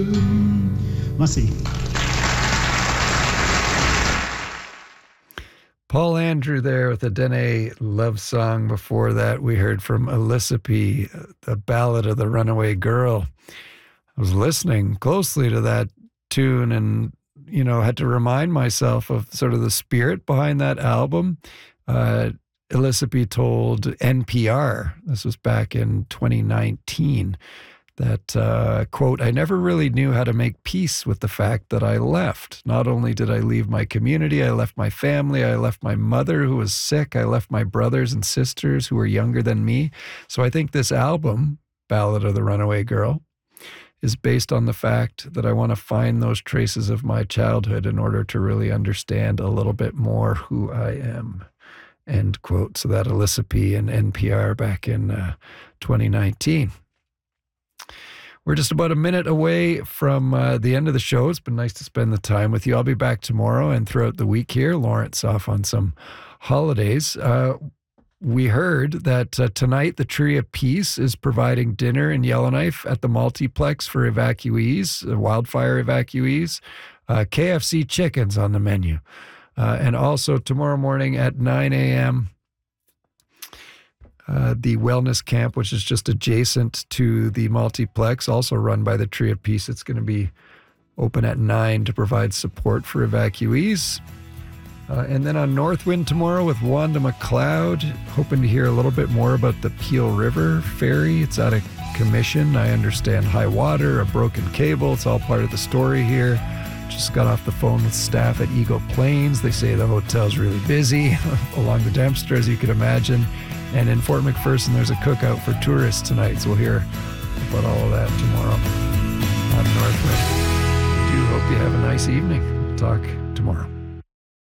Let's see. Paul Andrew there with a Dene love song. Before that, we heard from Elisapie, the Ballad of the Runaway Girl. I was listening closely to that tune and, had to remind myself of sort of the spirit behind that album. Elisapie told NPR, this was back in 2019, that, quote, I never really knew how to make peace with the fact that I left. Not only did I leave my community, I left my family, I left my mother who was sick, I left my brothers and sisters who were younger than me. So I think this album, Ballad of the Runaway Girl, is based on the fact that I want to find those traces of my childhood in order to really understand a little bit more who I am. End quote. So that Elisapie and NPR back in 2019. We're just about a minute away from the end of the show. It's been nice to spend the time with you. I'll be back tomorrow and throughout the week here. Lawrence off on some holidays. We heard that tonight the Tree of Peace is providing dinner in Yellowknife at the multiplex for evacuees, wildfire evacuees. KFC chicken's on the menu. And also tomorrow morning at 9 a.m., the wellness camp, which is just adjacent to the multiplex, also run by the Tree of Peace. It's going to be open at 9 to provide support for evacuees. And then on Northwind tomorrow with Wanda McLeod, hoping to hear a little bit more about the Peel River ferry. It's out of commission. I understand high water, a broken cable. It's all part of the story here. Just got off the phone with staff at Eagle Plains. They say the hotel's really busy along the Dempster, as you could imagine. And in Fort McPherson, there's a cookout for tourists tonight. So we'll hear about all of that tomorrow on Northwind. I do hope you have a nice evening. We'll talk tomorrow.